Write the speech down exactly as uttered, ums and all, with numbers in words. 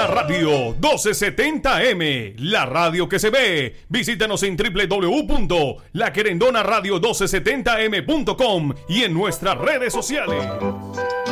Querendona Radio doce setenta M, la radio que se ve. Visítanos en doble u doble u doble u punto la querendona radio doce setenta m punto com y en nuestras redes sociales.